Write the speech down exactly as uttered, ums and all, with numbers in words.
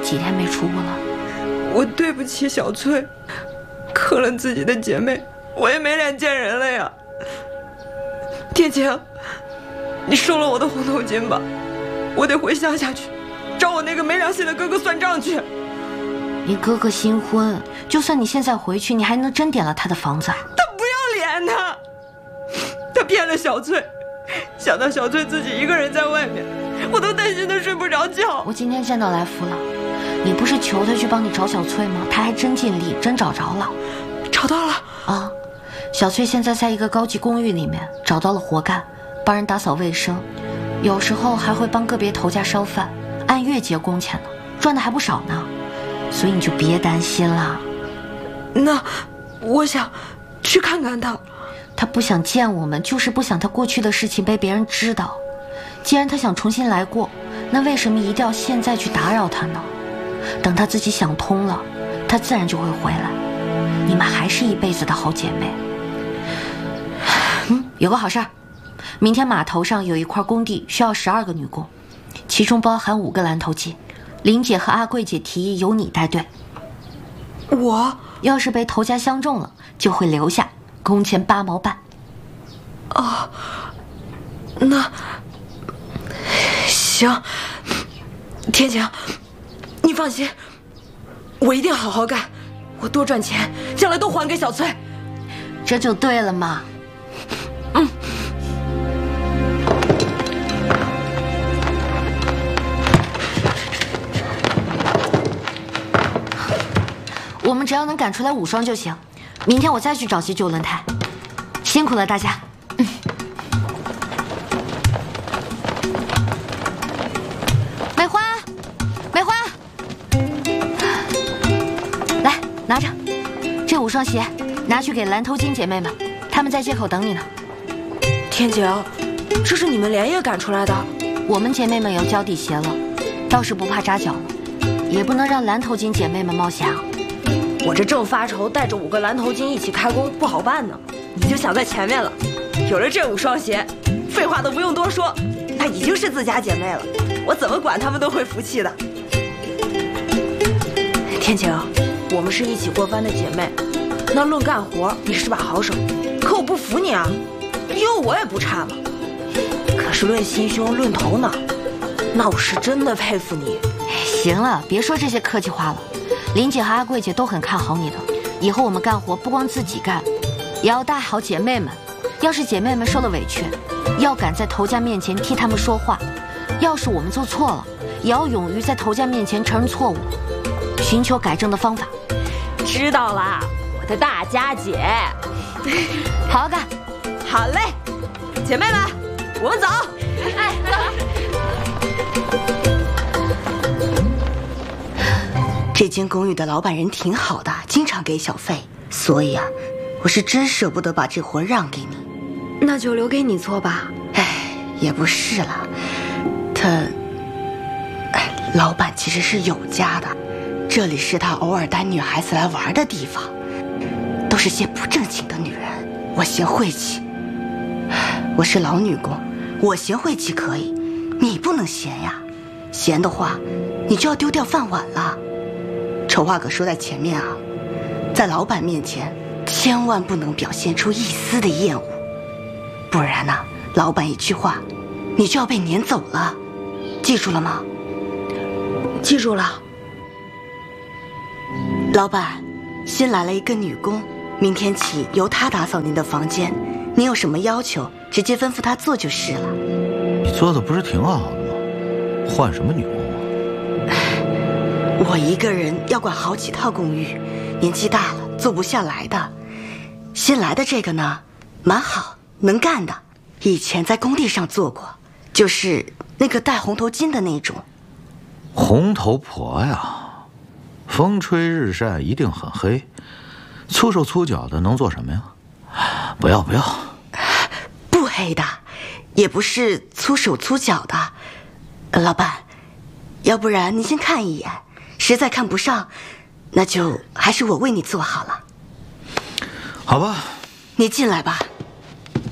几天没出屋了？ 我对不起小翠，可怜自己的姐妹，我也没脸见人了呀。天晴，你收了我的红头巾吧，我得回乡下去，找我那个没良心的哥哥算账去。 你哥哥新婚，就算你现在回去，你还能真点了他的房子？ 他不要脸他，他骗了小翠，想到小翠自己一个人在外面，我都担心她睡不着觉。 我今天见到来福了，你不是求他去帮你找小翠吗？他还真尽力，真找着了。 找到了啊！小翠现在在一个高级公寓里面找到了活干，帮人打扫卫生，有时候还会帮个别头家烧饭，按月结工钱呢，赚的还不少呢。所以你就别担心了。 那我想去看看他。 他不想见我们，就是不想他过去的事情被别人知道。既然他想重新来过，那为什么一定要现在去打扰他呢？等他自己想通了，他自然就会回来。你们还是一辈子的好姐妹。嗯，有个好事儿，明天码头上有一块工地需要十二个女工，其中包含五个蓝头巾。林姐和阿贵姐提议由你带队。 我要是被头家相中了，就会留下，工钱八毛半。 哦，那行，天晴，你放心，我一定好好干，我多赚钱，将来都还给小翠。 这就对了嘛。 嗯。 我们只要能赶出来五双就行，明天我再去找些旧轮胎。辛苦了大家。嗯。梅花，梅花，来拿着，这五双鞋拿去给蓝头巾姐妹们，她们在街口等你呢。 天晴，这是你们连夜赶出来的？ 我们姐妹们有脚底鞋了，倒是不怕扎脚了，也不能让蓝头巾姐妹们冒险啊。 我这正发愁带着五个蓝头巾一起开工不好办呢，你就想在前面了。有了这五双鞋，废话都不用多说，那已经是自家姐妹了，我怎么管她们都会服气的。天晴，我们是一起过番的姐妹，那论干活你是把好手，可我不服你啊，哟我也不差嘛。可是论心胸论头脑，那我是真的佩服你。 行了，别说这些客气话了。林姐和阿贵姐都很看好你的，以后我们干活不光自己干，也要带好姐妹们。要是姐妹们受了委屈，要敢在头家面前替她们说话；要是我们做错了，也要勇于在头家面前承认错误，寻求改正的方法。 知道了，我的大家姐。 好好干。 好嘞，姐妹们，我们走。 哎，走。 这间公寓的老板人挺好的，经常给小费，所以啊，我是真舍不得把这活让给你。 那就留给你做吧。 哎，也不是了，他，哎，老板其实是有家的，这里是他偶尔带女孩子来玩的地方，都是些不正经的女人，我嫌晦气。我是老女工，我嫌晦气可以，你不能嫌呀，嫌的话，你就要丢掉饭碗了。丑话可说在前面啊，在老板面前千万不能表现出一丝的厌恶，不然呢、啊，老板一句话，你就要被撵走了，记住了吗？ 记住了。 老板，新来了一个女工，明天起由她打扫您的房间，您有什么要求，直接吩咐她做就是了。 你做的不是挺好的吗？换什么女工啊？ 我一个人要管好几套公寓，年纪大了做不下来的。新来的这个呢，蛮好，能干的，以前在工地上做过，就是那个戴红头巾的那种。 红头婆呀，风吹日晒一定很黑，粗手粗脚的能做什么呀？不要不要， 不黑的，也不是粗手粗脚的。呃、老板，要不然您先看一眼，实在看不上，那就还是我为你做好了。 好吧， 你进来吧。